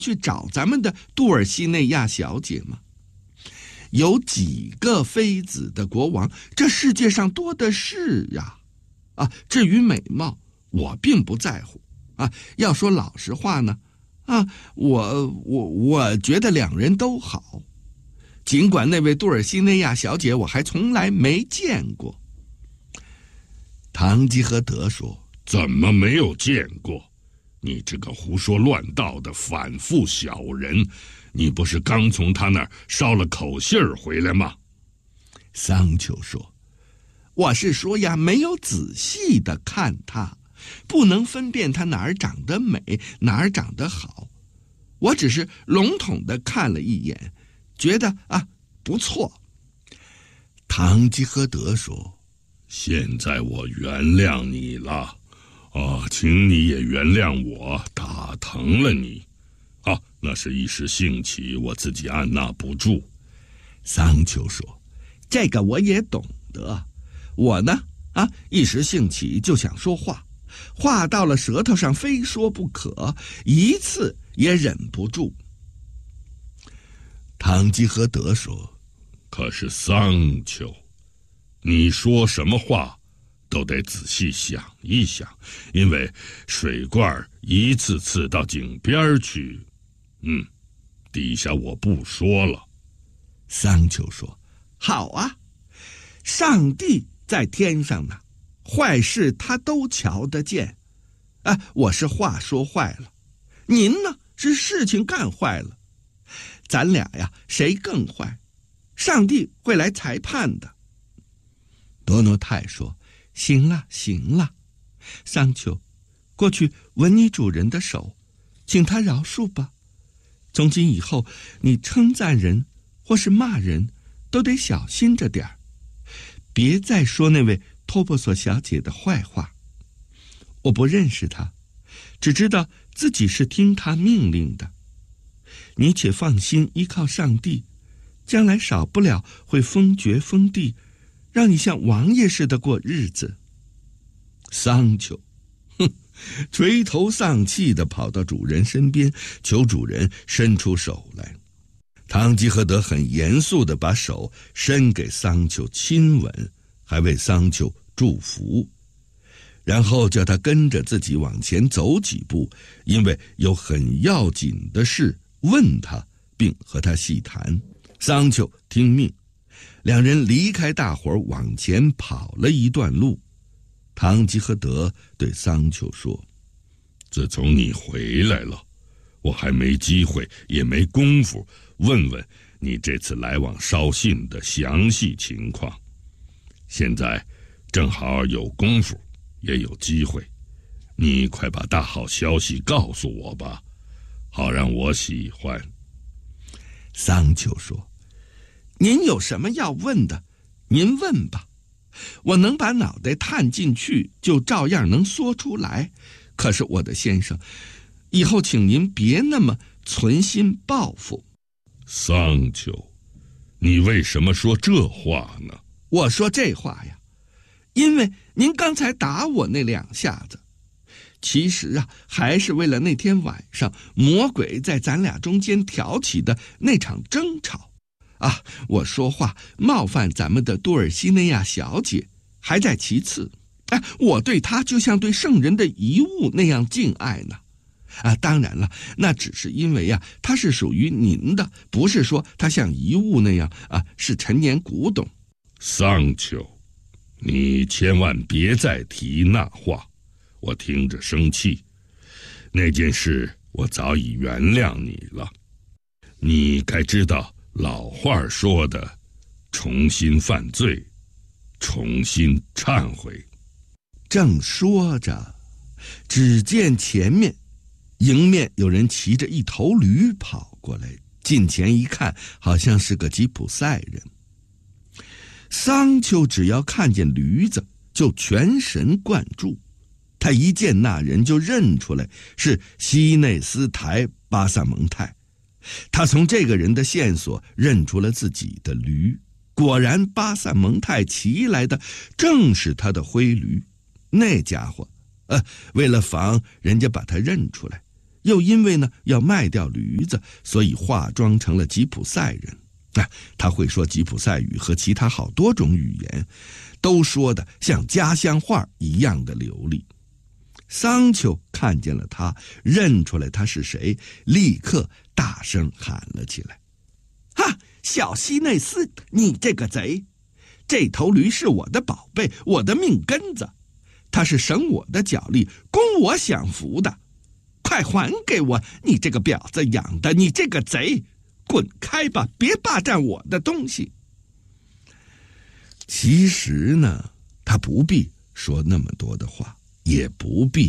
去找咱们的杜尔西内亚小姐吗？有几个妃子的国王，这世界上多的是啊！至于美貌，我并不在乎啊。要说老实话呢，我觉得两人都好，尽管那位杜尔西内亚小姐我还从来没见过。 堂吉诃德说：“怎么没有见过？你这个胡说乱道的反复小人！你不是刚从他那儿捎了口信儿回来吗？” 桑丘说：“我是说呀，没有仔细的看他，不能分辨他哪儿长得美，哪儿长得好。我只是笼统的看了一眼，觉得不错。” 堂吉诃德说：“现在我原谅你了，请你也原谅我打疼了你。那是一时兴起，我自己按捺不住。” 桑丘说：“这个我也懂得，我呢，一时兴起就想说话，话到了舌头上非说不可，一次也忍不住。” 堂吉诃德说：“可是桑丘，你说什么话都得仔细想一想，因为水罐一次次到井边去。底下我不说了。” 桑丘说：“好啊，上帝在天上呢，坏事他都瞧得见。我是话说坏了，您呢是事情干坏了。咱俩呀，谁更坏？上帝会来裁判的。”多诺泰说：“行了，行了，桑丘，过去吻你主人的手，请他饶恕吧。从今以后，你称赞人或是骂人，都得小心着点儿，别再说那位托波索小姐的坏话。我不认识她，只知道自己是听她命令的。你且放心依靠上帝，将来少不了会封爵封地，让你像王爷似的过日子。”桑丘垂头丧气地跑到主人身边，求主人伸出手来。堂吉诃德很严肃地把手伸给桑丘亲吻，还为桑丘祝福，然后叫他跟着自己往前走几步，因为有很要紧的事问他，并和他细谈。桑丘听命，两人离开大伙儿往前跑了一段路。堂吉诃德对桑丘说：“ 自从你回来了，我还没机会也没功夫问问你这次来往捎信的详细情况。现在正好有功夫也有机会，你快把大好消息告诉我吧，好让我喜欢。” 桑丘说：“您有什么要问的，您问吧，我能把脑袋探进去，就照样能说出来。可是我的先生，以后请您别那么存心报复。” 桑丘，你为什么说这话呢？ 我说这话呀，因为您刚才打我那2下子，其实还是为了那天晚上魔鬼在咱俩中间挑起的那场争吵。我说话冒犯咱们的杜尔西内亚小姐还在其次，我对她就像对圣人的遗物那样敬爱呢。当然了，那只是因为她是属于您的，不是说她像遗物那样是陈年古董。 桑丘，你千万别再提那话，我听着生气。那件事我早已原谅你了，你该知道老话说的，重新犯罪，重新忏悔。 正说着，只见前面迎面有人骑着一头驴跑过来，近前一看，好像是个吉普赛人。桑丘只要看见驴子，就全神贯注。他一见那人就认出来是西内斯台巴萨蒙泰。他从这个人的线索认出了自己的驴，果然巴萨蒙泰骑来的正是他的灰驴。那家伙为了防人家把他认出来， 又因为呢要卖掉驴子，所以化妆成了吉普赛人。他会说吉普赛语和其他好多种语言，都说的像家乡话一样的流利。桑丘看见了他，认出来他是谁，立刻大声喊了起来：哈，小西内斯，你这个贼！这头驴是我的宝贝，我的命根子，它是省我的脚力，供我享福的，快还给我！你这个婊子养的，你这个贼！滚开吧，别霸占我的东西。其实呢，他不必说那么多的话，也不必